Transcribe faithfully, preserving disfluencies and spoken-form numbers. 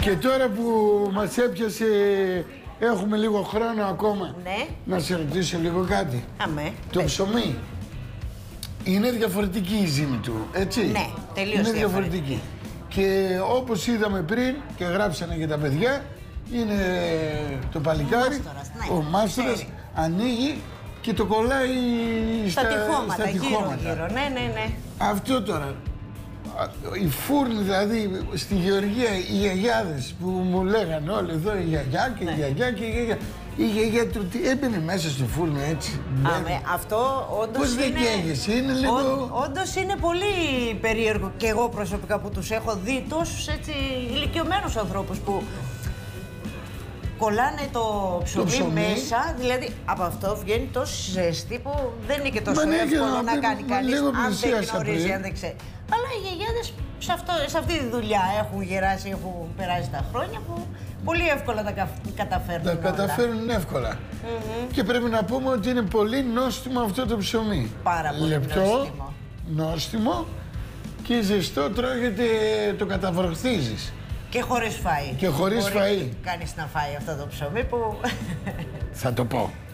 Και τώρα που μας έπιασε, έχουμε λίγο χρόνο ακόμα, ναι. να σε ρωτήσω λίγο κάτι. Αμέ. Το πες. ψωμί είναι διαφορετική η ζύμη του, έτσι. Ναι, τελείως είναι διαφορετική. διαφορετική. Και όπως είδαμε πριν και γράψανε και τα παιδιά, είναι το παλικάρι, μάστορας, ναι, ο μάστορας, ξέρει. ανοίγει και το κολλάει στα, Στα τυχώματα, στα τυχώματα. γύρω-γύρω. Ναι, ναι, ναι. Αυτό τώρα, οι φούρνοι δηλαδή στη Γεωργία, οι γιαγιάδες που μου λέγανε όλοι εδώ, η γιαγιά και η Ναι. γιαγιά και η γιαγιά. Η γιαγιά του τι έμπαινε μέσα στο φούρνο έτσι. Αμέ, αυτό όντως Πώς δεν είναι... καίγεσαι, είναι λίγο... Ό, όντως είναι πολύ περίεργο και εγώ προσωπικά που τους έχω δει τόσους έτσι ηλικιωμένους ανθρώπους που κολλάνε το ψωμί, ψωμί. μέσα, δηλαδή από αυτό βγαίνει τόσο ζέστη που δεν είναι και τόσο Μα ναι, εύκολο και να να- κάνει μα κανείς λίγο αν δεν πλησίασα γνωρίζει, πριν. αν δεν ξέρει. Αλλά οι γιαγιάδες σε, αυτό, σε αυτή τη δουλειά έχουν γεράσει, έχουν περάσει τα χρόνια που πολύ εύκολα τα κα- καταφέρνουν Τα όλα. καταφέρνουν εύκολα. Mm-hmm. Και πρέπει να πούμε ότι είναι πολύ νόστιμο αυτό το ψωμί. Πάρα πολύ Λεπτό, νόστιμο. νόστιμο και ζεστό τρώγεται, το καταβροχθίζεις. Και χωρίς φαΐ. Και χωρίς Μπορεί φαΐ. κανείς να φάει αυτό το ψωμί που... Θα το πω.